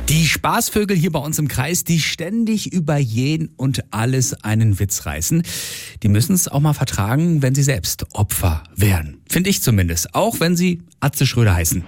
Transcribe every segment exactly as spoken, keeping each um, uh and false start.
Die Spaßvögel hier bei uns im Kreis, die ständig über jeden und alles einen Witz reißen, die müssen es auch mal vertragen, wenn sie selbst Opfer werden. Finde ich zumindest, auch wenn sie Atze Schröder heißen.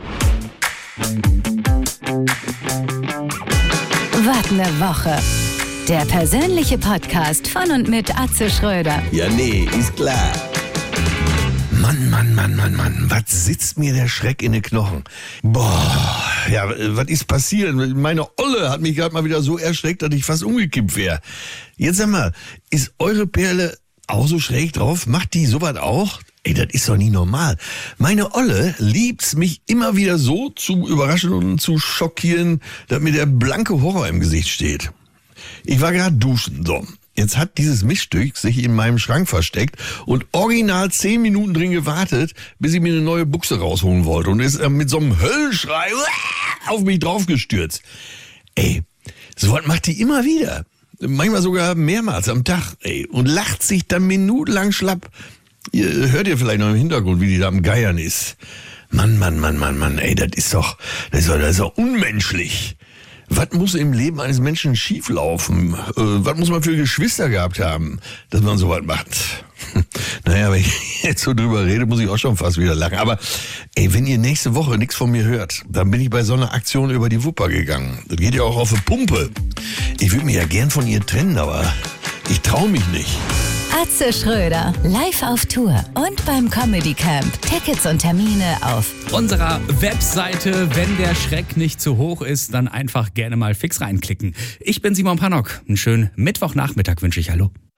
Wart ne Woche. Der persönliche Podcast von und mit Atze Schröder. Ja, nee, ist klar. Mann, Mann, Mann, Mann, Mann, was sitzt mir der Schreck in den Knochen? Boah, ja, was ist passiert? Meine Olle hat mich gerade mal wieder so erschreckt, dass ich fast umgekippt wäre. Jetzt sag mal, ist eure Perle auch so schräg drauf? Macht die sowas auch? Ey, das ist doch nie normal. Meine Olle liebt's, mich immer wieder so zu überraschen und zu schockieren, dass mir der blanke Horror im Gesicht steht. Ich war gerade duschen, so. Jetzt hat dieses Miststück sich in meinem Schrank versteckt und original zehn Minuten drin gewartet, bis ich mir eine neue Buchse rausholen wollte und ist mit so einem Höllenschrei auf mich draufgestürzt. Ey, so was macht die immer wieder. Manchmal sogar mehrmals am Tag, ey, und lacht sich dann minutenlang schlapp. Ihr hört ihr vielleicht noch im Hintergrund, wie die da am Geiern ist. Mann, Mann, Mann, Mann, Mann, ey, das ist doch, das ist doch, das ist doch unmenschlich. Was muss im Leben eines Menschen schieflaufen? Äh, was muss man für Geschwister gehabt haben, dass man sowas macht? Naja, wenn ich jetzt so drüber rede, muss ich auch schon fast wieder lachen. Aber ey, wenn ihr nächste Woche nichts von mir hört, dann bin ich bei so einer Aktion über die Wupper gegangen. Das geht ja auch auf eine Pumpe. Ich würde mich ja gern von ihr trennen, aber ich traue mich nicht. Atze Schröder, live auf Tour und beim Comedy Camp. Tickets und Termine auf Unserer Webseite, wenn der Schreck nicht zu hoch ist, dann einfach gerne mal fix reinklicken. Ich bin Simon Pannock. Einen schönen Mittwochnachmittag wünsche ich. Hallo.